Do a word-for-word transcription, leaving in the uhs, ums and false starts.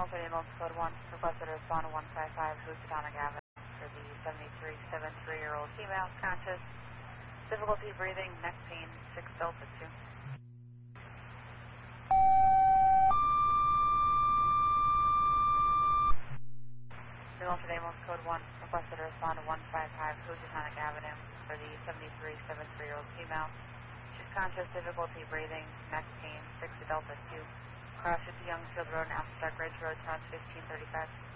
Hamilton Ambulance Code one, requested to respond to one five five Housatonic Avenue for the seventy-three seventy-three-year-old female, conscious, difficulty breathing, neck pain, six Delta two. Hamilton Ambulance Code one, requested to respond to one five five Housatonic Avenue for the seventy-three seventy-three-year-old female. She's conscious, difficulty breathing, neck pain, six Delta two. Cross fifty Youngsfield Road and Alpha Ridge Road, south fifteen thirty-five.